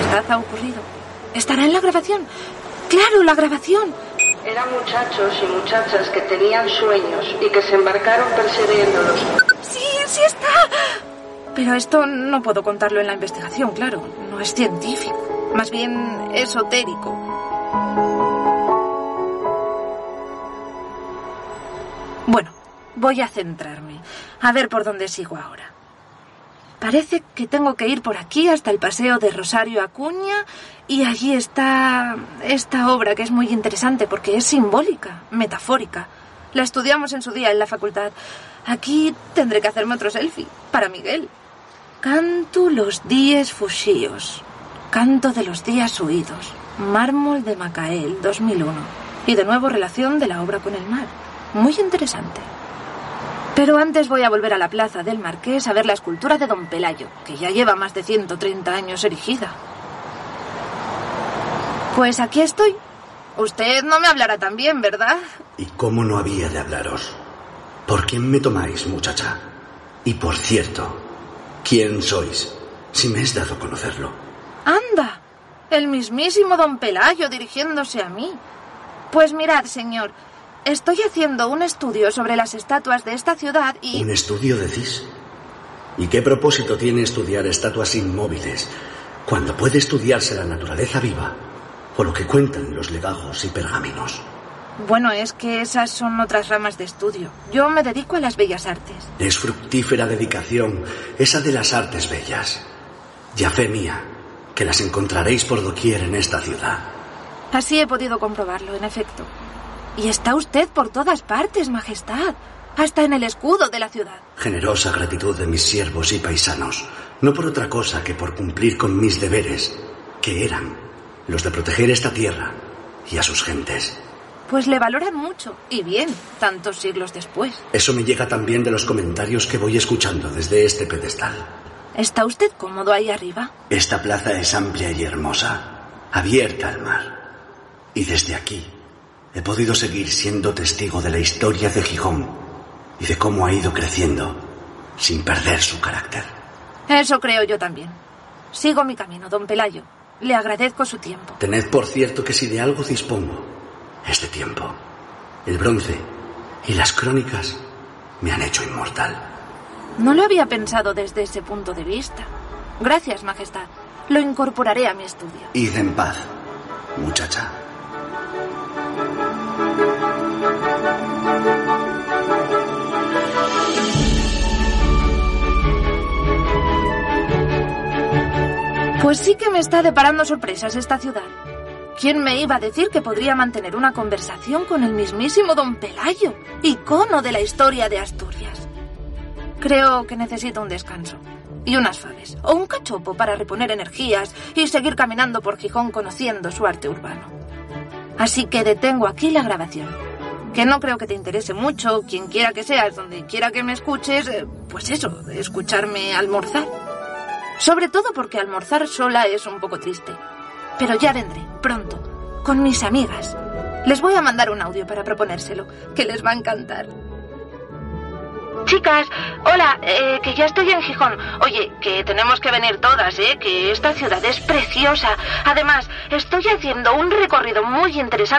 verdad ha ocurrido. ¿Estará en la grabación? ¡Claro, la grabación! Eran muchachos y muchachas que tenían sueños y que se embarcaron persiguiéndolos. ¡Sí, sí está! Pero esto no puedo contarlo en la investigación, claro. No es científico. Más bien esotérico. Bueno, voy a centrarme. A ver por dónde sigo ahora. Parece que tengo que ir por aquí hasta el paseo de Rosario Acuña y allí está esta obra que es muy interesante porque es simbólica, metafórica. La estudiamos en su día en la facultad. Aquí tendré que hacerme otro selfie para Miguel. Canto los días fuxíos. Canto de los días huidos. Mármol de Macael, 2001. Y de nuevo relación de la obra con el mar. Muy interesante. Pero antes voy a volver a la plaza del Marqués a ver la escultura de Don Pelayo, que ya lleva más de 130 años erigida. Pues aquí estoy. Usted no me hablará también, ¿verdad? ¿Y cómo no había de hablaros? ¿Por quién me tomáis, muchacha? Y por cierto, ¿quién sois? Si me es dado conocerlo. ¡Anda! El mismísimo Don Pelayo dirigiéndose a mí. Pues mirad, señor, estoy haciendo un estudio sobre las estatuas de esta ciudad y... ¿Un estudio, decís? ¿Y qué propósito tiene estudiar estatuas inmóviles cuando puede estudiarse la naturaleza viva o lo que cuentan los legajos y pergaminos? Bueno, es que esas son otras ramas de estudio. Yo me dedico a las bellas artes. Es fructífera dedicación esa de las artes bellas. Y a fe mía, que las encontraréis por doquier en esta ciudad. Así he podido comprobarlo, en efecto. Y está usted por todas partes, Majestad. Hasta en el escudo de la ciudad. Generosa gratitud de mis siervos y paisanos. No por otra cosa que por cumplir con mis deberes, que eran los de proteger esta tierra y a sus gentes. Pues le valoran mucho, y bien, tantos siglos después. Eso me llega también de los comentarios que voy escuchando desde este pedestal. ¿Está usted cómodo ahí arriba? Esta plaza es amplia y hermosa, abierta al mar. Y desde aquí he podido seguir siendo testigo de la historia de Gijón y de cómo ha ido creciendo sin perder su carácter. Eso creo yo también. Sigo mi camino, don Pelayo. Le agradezco su tiempo. Tened por cierto que si de algo dispongo, es de tiempo. El bronce y las crónicas me han hecho inmortal. No lo había pensado desde ese punto de vista. Gracias, Majestad. Lo incorporaré a mi estudio. Id en paz, muchacha. Pues sí que me está deparando sorpresas esta ciudad. ¿Quién me iba a decir que podría mantener una conversación con el mismísimo don Pelayo, icono de la historia de Asturias? Creo que necesito un descanso y unas faves o un cachopo para reponer energías y seguir caminando por Gijón conociendo su arte urbano. Así que detengo aquí la grabación, que no creo que te interese mucho, quien quiera que seas, donde quiera que me escuches, pues eso, escucharme almorzar. Sobre todo porque almorzar sola es un poco triste. Pero ya vendré, pronto, con mis amigas. Les voy a mandar un audio para proponérselo, que les va a encantar. Chicas, hola, que ya estoy en Gijón. Oye, que tenemos que venir todas, que esta ciudad es preciosa. Además, estoy haciendo un recorrido muy interesante